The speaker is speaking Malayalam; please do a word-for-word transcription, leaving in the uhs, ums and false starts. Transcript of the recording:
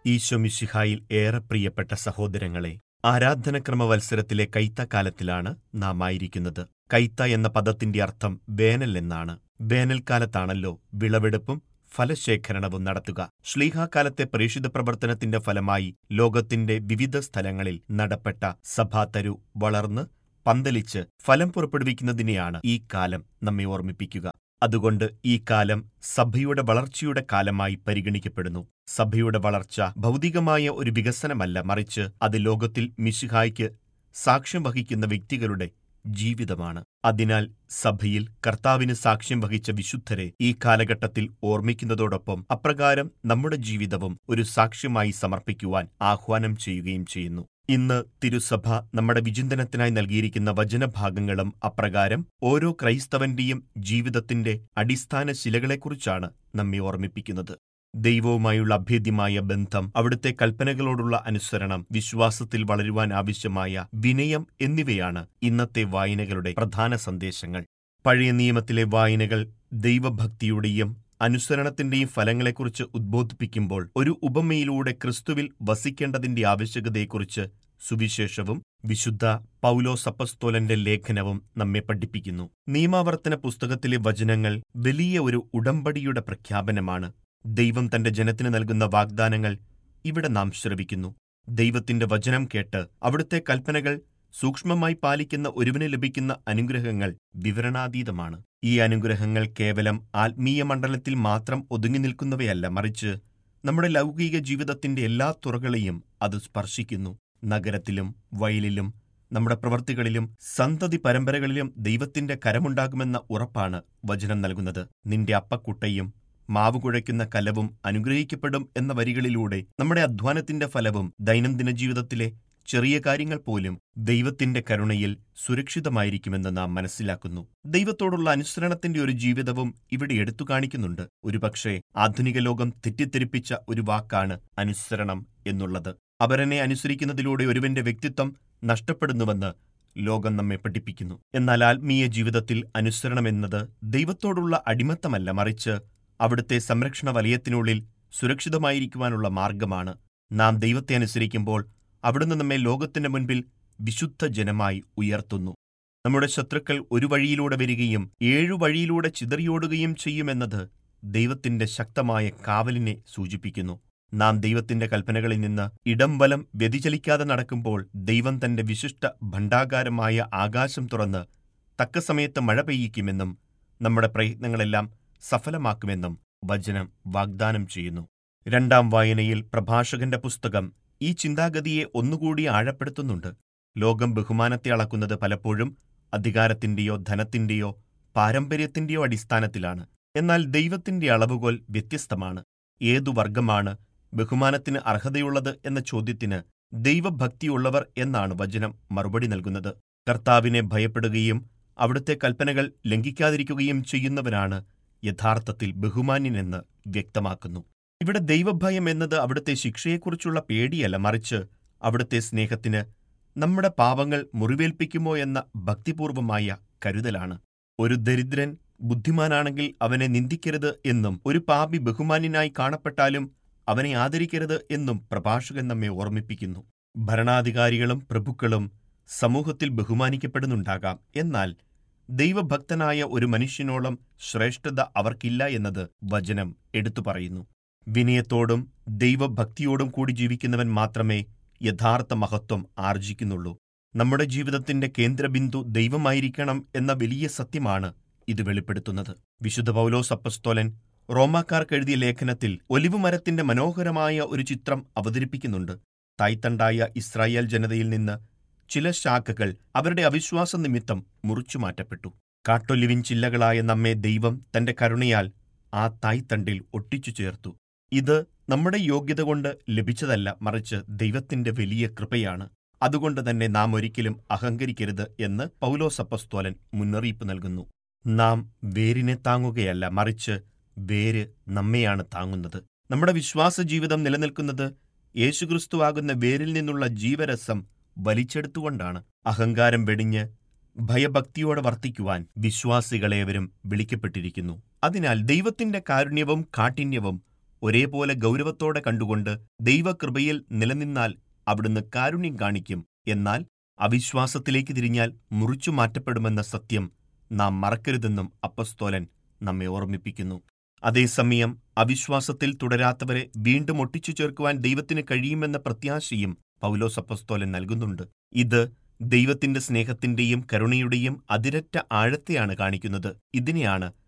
ഈശോ മിശിഹായിൽ ഏറെ പ്രിയപ്പെട്ട സഹോദരങ്ങളെ, ആരാധനക്രമ വത്സരത്തിലെ കൈത്തക്കാലത്തിലാണ് നാം ആയിരിക്കുന്നത്. കൈത്ത എന്ന പദത്തിന്റെ അർത്ഥം വേനൽ എന്നാണ്. വേനൽക്കാലത്താണല്ലോ വിളവെടുപ്പും ഫലശേഖരണവും നടത്തുക. ശ്ലീഹാകാലത്തെ പ്രേഷിത പ്രവർത്തനത്തിന്റെ ഫലമായി ലോകത്തിന്റെ വിവിധ സ്ഥലങ്ങളിൽ നടപ്പെട്ട സഭാതരു വളർന്ന് പന്തലിച്ച് ഫലം പുറപ്പെടുവിക്കുന്നതിനെയാണ് ഈ കാലം നമ്മെ ഓർമ്മിപ്പിക്കുക. അതുകൊണ്ട് ഈ കാലം സഭയുടെ വളർച്ചയുടെ കാലമായി പരിഗണിക്കപ്പെടുന്നു. സഭയുടെ വളർച്ച ഭൗതികമായ ഒരു വികസനമല്ല, മറിച്ച് അത് ലോകത്തിൽ മിശിഹായ്ക്ക് സാക്ഷ്യം വഹിക്കുന്ന വ്യക്തികളുടെ ജീവിതമാണ്. അതിനാൽ സഭയിൽ കർത്താവിന് സാക്ഷ്യം വഹിച്ച വിശുദ്ധരെ ഈ കാലഘട്ടത്തിൽ ഓർമ്മിക്കുന്നതോടൊപ്പം അപ്രകാരം നമ്മുടെ ജീവിതവും ഒരു സാക്ഷ്യമായി സമർപ്പിക്കുവാൻ ആഹ്വാനം ചെയ്യുകയും ചെയ്യുന്നു. ഇന്ന് തിരുസഭ നമ്മുടെ വിചിന്തനത്തിനായി നൽകിയിരിക്കുന്ന വചനഭാഗങ്ങളും അപ്രകാരം ഓരോ ക്രൈസ്തവന്റെയും ജീവിതത്തിന്റെ അടിസ്ഥാന ശിലകളെക്കുറിച്ചാണ് നമ്മെ ഓർമ്മിപ്പിക്കുന്നത്. ദൈവവുമായുള്ള അഭേദ്യമായ ബന്ധം, അവിടുത്തെ കൽപ്പനകളോടുള്ള അനുസരണം, വിശ്വാസത്തിൽ വളരുവാൻ ആവശ്യമായ വിനയം എന്നിവയാണ് ഇന്നത്തെ വായനകളുടെ പ്രധാന സന്ദേശങ്ങൾ. പഴയ നിയമത്തിലെ വായനകൾ ദൈവഭക്തിയുടെയും അനുസരണത്തിന്റെയും ഫലങ്ങളെക്കുറിച്ച് ഉദ്ബോധിപ്പിക്കുമ്പോൾ ഒരു ഉപമയിലൂടെ ക്രിസ്തുവിൽ വസിക്കേണ്ടതിന്റെ ആവശ്യകതയെക്കുറിച്ച് സുവിശേഷവും വിശുദ്ധ പൗലോസ് അപ്പസ്തോലന്റെ ലേഖനവും നമ്മെ പഠിപ്പിക്കുന്നു. നിയമാവർത്തന പുസ്തകത്തിലെ വചനങ്ങൾ വലിയ ഒരു ഉടമ്പടിയുടെ പ്രഖ്യാപനമാണ്. ദൈവം തന്റെ ജനത്തിന് നൽകുന്ന വാഗ്ദാനങ്ങൾ ഇവിടെ നാം ശ്രവിക്കുന്നു. ദൈവത്തിന്റെ വചനം കേട്ട് അവിടുത്തെ കൽപ്പനകൾ സൂക്ഷ്മമായി പാലിക്കുന്ന ഒരുവന് ലഭിക്കുന്ന അനുഗ്രഹങ്ങൾ വിവരണാതീതമാണ്. ഈ അനുഗ്രഹങ്ങൾ കേവലം ആത്മീയ മണ്ഡലത്തിൽ മാത്രം ഒതുങ്ങി നിൽക്കുന്നവയല്ല, മറിച്ച് നമ്മുടെ ലൗകിക ജീവിതത്തിന്റെ എല്ലാ തുറകളെയും അത് സ്പർശിക്കുന്നു. നഗരത്തിലും വയലിലും നമ്മുടെ പ്രവൃത്തികളിലും സന്തതി പരമ്പരകളിലും ദൈവത്തിന്റെ കരമുണ്ടാകുമെന്ന ഉറപ്പാണ് വചനം നൽകുന്നത്. നിന്റെ അപ്പക്കുട്ടയും മാവ് കുഴയ്ക്കുന്ന കലവും അനുഗ്രഹിക്കപ്പെടും എന്ന വരികളിലൂടെ നമ്മുടെ അധ്വാനത്തിന്റെ ഫലവും ദൈനംദിന ജീവിതത്തിലെ ചെറിയ കാര്യങ്ങൾ പോലും ദൈവത്തിന്റെ കരുണയിൽ സുരക്ഷിതമായിരിക്കുമെന്ന് നാം മനസ്സിലാക്കുന്നു. ദൈവത്തോടുള്ള അനുസരണത്തിന്റെ ഒരു ജീവിതവും ഇവിടെ എടുത്തു കാണിക്കുന്നുണ്ട്. ഒരുപക്ഷെ ആധുനിക ലോകം തെറ്റിദ്ധരിപ്പിച്ച ഒരു വാക്കാണ് അനുസരണം എന്നുള്ളത്. അവരനെ അനുസരിക്കുന്നതിലൂടെ ഒരുവന്റെ വ്യക്തിത്വം നഷ്ടപ്പെടുന്നുവെന്ന് ലോകം നമ്മെ പഠിപ്പിക്കുന്നു. എന്നാൽ ആത്മീയ ജീവിതത്തിൽ അനുസരണമെന്നത് ദൈവത്തോടുള്ള അടിമത്തമല്ല, മറിച്ച് അവിടുത്തെ സംരക്ഷണ വലയത്തിനുള്ളിൽ സുരക്ഷിതമായിരിക്കുവാനുള്ള മാർഗമാണ്. നാം ദൈവത്തെ അനുസരിക്കുമ്പോൾ അവിടുന്ന് നമ്മെ ലോകത്തിന്റെ മുൻപിൽ വിശുദ്ധ ജനമായി ഉയർത്തുന്നു. നമ്മുടെ ശത്രുക്കൾ ഒരു വഴിയിലൂടെ വരികയും ഏഴു വഴിയിലൂടെ ചിതറിയോടുകയും ചെയ്യുമെന്നത് ദൈവത്തിന്റെ ശക്തമായ കാവലിനെ സൂചിപ്പിക്കുന്നു. നാം ദൈവത്തിന്റെ കൽപ്പനകളിൽ നിന്ന് ഇടം വലം വ്യതിചലിക്കാതെ നടക്കുമ്പോൾ ദൈവം തന്റെ വിശിഷ്ട ഭണ്ഡാകാരമായ ആകാശം തുറന്ന് തക്ക സമയത്ത് മഴ പെയ്യിക്കുമെന്നും നമ്മുടെ പ്രയത്നങ്ങളെല്ലാം സഫലമാക്കുമെന്നും വചനം വാഗ്ദാനം ചെയ്യുന്നു. രണ്ടാം വായനയിൽ പ്രഭാഷകന്റെ പുസ്തകം ഈ ചിന്താഗതിയെ ഒന്നുകൂടി ആഴപ്പെടുത്തുന്നുണ്ട്. ലോകം ബഹുമാനത്തെ അളക്കുന്നത് പലപ്പോഴും അധികാരത്തിന്റെയോ ധനത്തിന്റെയോ പാരമ്പര്യത്തിന്റെയോ അടിസ്ഥാനത്തിലാണ്. എന്നാൽ ദൈവത്തിന്റെ അളവുകോൽ വ്യത്യസ്തമാണ്. ഏതു വർഗമാണ് ബഹുമാനത്തിന് അർഹതയുള്ളത് എന്ന ചോദ്യത്തിന് ദൈവഭക്തിയുള്ളവർ എന്നാണ് വചനം മറുപടി നൽകുന്നത്. കർത്താവിനെ ഭയപ്പെടുകയും അവിടുത്തെ കൽപ്പനകൾ ലംഘിക്കാതിരിക്കുകയും ചെയ്യുന്നവരാണ് യഥാർത്ഥത്തിൽ ബഹുമാന്യനെന്ന് വ്യക്തമാക്കുന്നു. ഇവിടെ ദൈവഭയം എന്നത് അവിടുത്തെ ശിക്ഷയെക്കുറിച്ചുള്ള പേടിയല്ല, മറിച്ച് അവിടുത്തെ സ്നേഹത്തിന് നമ്മുടെ പാപങ്ങൾ മുറിവേൽപ്പിക്കുമോ എന്ന ഭക്തിപൂർവമായ കരുതലാണ്. ഒരു ദരിദ്രൻ ബുദ്ധിമാനാണെങ്കിൽ അവനെ നിന്ദിക്കരുത് എന്നും ഒരു പാപി ബഹുമാന്യനായി കാണപ്പെട്ടാലും അവനെ ആദരിക്കരുത് എന്നും പ്രഭാഷകൻ നമ്മെ ഓർമ്മിപ്പിക്കുന്നു. ഭരണാധികാരികളും പ്രഭുക്കളും സമൂഹത്തിൽ ബഹുമാനിക്കപ്പെടുന്നുണ്ടാകാം, എന്നാൽ ദൈവഭക്തനായ ഒരു മനുഷ്യനോളം ശ്രേഷ്ഠത അവർക്കില്ല എന്നത് വചനം എടുത്തു പറയുന്നു. വിനയത്തോടും ദൈവഭക്തിയോടും കൂടി ജീവിക്കുന്നവൻ മാത്രമേ യഥാർത്ഥ മഹത്വം ആർജിക്കുന്നുള്ളൂ. നമ്മുടെ ജീവിതത്തിന്റെ കേന്ദ്രബിന്ദു ദൈവമായിരിക്കണം എന്ന വലിയ സത്യമാണ് ഇത് വെളിപ്പെടുത്തുന്നത്. വിശുദ്ധ പൗലോസ് അപ്പസ്തോലൻ റോമാക്കാർക്ക് എഴുതിയ ലേഖനത്തിൽ ഒലിവുമരത്തിന്റെ മനോഹരമായ ഒരു ചിത്രം അവതരിപ്പിക്കുന്നുണ്ട്. തായ്തണ്ടായ ഇസ്രായേൽ ജനതയിൽ നിന്ന് ചില ശാഖകൾ അവരുടെ അവിശ്വാസ നിമിത്തം മുറിച്ചുമാറ്റപ്പെട്ടു. കാട്ടൊലിവിൻ ചില്ലകളായ നമ്മെ ദൈവം തന്റെ കരുണയാൽ ആ തായ്തണ്ടിൽ ഒട്ടിച്ചു ചേർത്തു. ഇത് നമ്മുടെ യോഗ്യത കൊണ്ട് ലഭിച്ചതല്ല, മറിച്ച് ദൈവത്തിന്റെ വലിയ കൃപയാണ്. അതുകൊണ്ട് തന്നെ നാം ഒരിക്കലും അഹങ്കരിക്കരുത് എന്ന് പൗലോസ് അപ്പസ്തോലൻ മുന്നറിയിപ്പ് നൽകുന്നു. നാം വേരിനെ താങ്ങുകയല്ല, മറിച്ച് വേര് നമ്മെയാണ് താങ്ങുന്നത്. നമ്മുടെ വിശ്വാസ ജീവിതം നിലനിൽക്കുന്നത് യേശുക്രിസ്തുവാകുന്ന വേരിൽ നിന്നുള്ള ജീവരസം വലിച്ചെടുത്തുകൊണ്ടാണ്. അഹങ്കാരം വെടിഞ്ഞ് ഭയഭക്തിയോടെ വർത്തിക്കുവാൻ വിശ്വാസികളേവരും വിളിക്കപ്പെട്ടിരിക്കുന്നു. അതിനാൽ ദൈവത്തിന്റെ കാരുണ്യവും കാഠിന്യവും ഒരേപോലെ ഗൗരവത്തോടെ കണ്ടുകൊണ്ട് ദൈവകൃപയിൽ നിലനിന്നാൽ അവിടുന്ന് കാരുണ്യം കാണിക്കും. എന്നാൽ അവിശ്വാസത്തിലേക്ക് തിരിഞ്ഞാൽ മുറിച്ചു മാറ്റപ്പെടുമെന്ന സത്യം നാം മറക്കരുതെന്നും അപ്പസ്തോലൻ നമ്മെ ഓർമ്മിപ്പിക്കുന്നു. അതേസമയം അവിശ്വാസത്തിൽ തുടരാത്തവരെ വീണ്ടും ഒട്ടിച്ചു ചേർക്കുവാൻ ദൈവത്തിന് കഴിയുമെന്ന പ്രത്യാശയും പൗലോസ് അപ്പസ്തോലൻ നൽകുന്നുണ്ട്. ഇത് ദൈവത്തിന്റെ സ്നേഹത്തിന്റെയും കരുണയുടെയും അതിരറ്റ ആഴത്തെയാണ് കാണിക്കുന്നത്. ഇതിനെയാണ്